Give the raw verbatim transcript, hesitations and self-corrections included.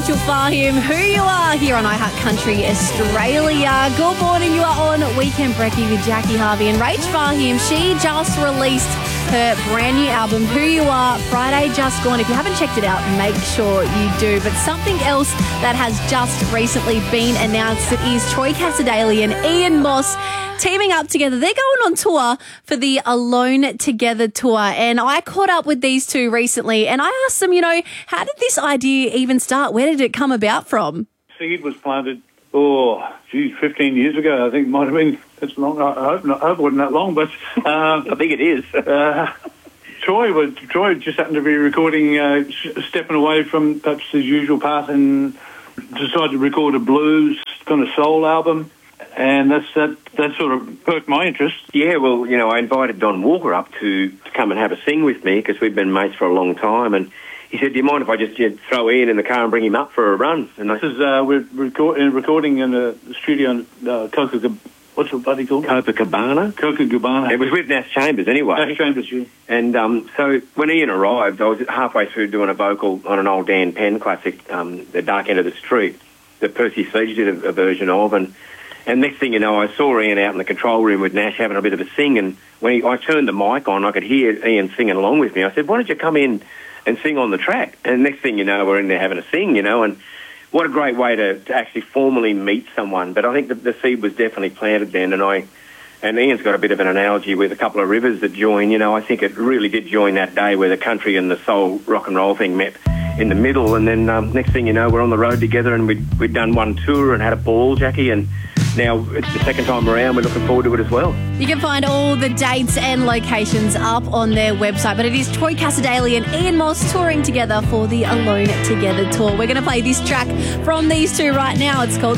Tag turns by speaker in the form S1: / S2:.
S1: Rachel Fahim, Who You Are, here on iHeart Country Australia. Good morning, you are on Weekend Brekkie with Jackie Harvey and Rach Fahim. She just released her brand new album, Who You Are, Friday just gone. If you haven't checked it out, make sure you do. But something else that has just recently been announced, it is Troy Cassar-Daley and Ian Moss teaming up together. They're going on tour for the Alone Together tour. And I caught up with these two recently and I asked them, you know, how did this idea even start? Where did it come about from?
S2: Seed was planted, oh, geez, fifteen years ago, I think it might have been. It's long. I hope, not, I hope it wasn't that long, but uh,
S3: I think it is.
S2: uh, Troy was Troy just happened to be recording, uh, stepping away from perhaps his usual path, and decided to record a blues kind of soul album, and that's that. That sort of perked my interest.
S3: Yeah, well, you know, I invited Don Walker up to, to come and have a sing with me because we've been mates for a long time, and he said, "Do you mind if I just you know, throw Ian in the car and bring him up for a run?" And I,
S2: this is uh, we're record, recording in the studio in uh, Coca. What's the bloody called?
S3: Copacabana.
S2: Copacabana.
S3: It was with Nash Chambers anyway.
S2: Nash Chambers, yeah.
S3: And um, so when Ian arrived, I was halfway through doing a vocal on an old Dan Penn classic, um, The Dark End of the Street, that Percy Sledge did a, a version of. And, and next thing you know, I saw Ian out in the control room with Nash having a bit of a sing. And when he, I turned the mic on, I could hear Ian singing along with me. I said, "Why don't you come in and sing on the track?" And next thing you know, we're in there having a sing, you know, and what a great way to, to actually formally meet someone. But I think the, the seed was definitely planted then, and I and Ian's got a bit of an analogy with a couple of rivers that join. You know, I think it really did join that day where the country and the soul rock and roll thing met in the middle, and then um, next thing you know, we're on the road together, and we'd, we'd done one tour and had a ball, Jackie, and now it's the second time around. We're looking forward to it as well.
S1: You can find all the dates and locations up on their website, but it is Troy Cassar-Daley and Ian Moss touring together for the Alone Together tour. We're going to play this track from these two right now. It's called